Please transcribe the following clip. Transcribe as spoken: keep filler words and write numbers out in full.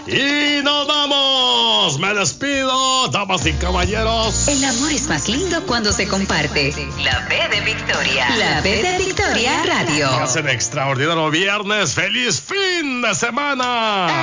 Y nos vamos. Me despido, damas y caballeros. El amor es más lindo cuando se comparte. La B de Victoria. La B de Victoria Radio. Pasen extraordinario viernes. ¡Feliz fin de semana!